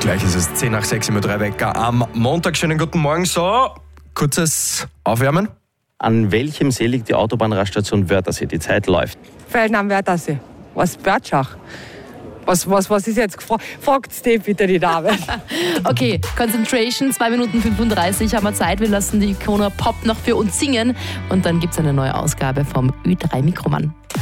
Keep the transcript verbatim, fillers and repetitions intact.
Gleich ist es zehn nach sechs im drei Wecker am Montag. Schönen guten Morgen. So, kurzes Aufwärmen. An welchem See liegt die Autobahnraststation Wörthersee? Die Zeit läuft. Felden am Wörthersee. Was, Börtschach? Was, was, was ist jetzt gefragt? Fragt die bitte die Dame. Okay, Concentration, zwei Minuten fünfunddreißig haben wir Zeit. Wir lassen die Ikona Pop noch für uns singen. Und dann gibt es eine neue Ausgabe vom Ü drei Mikroman.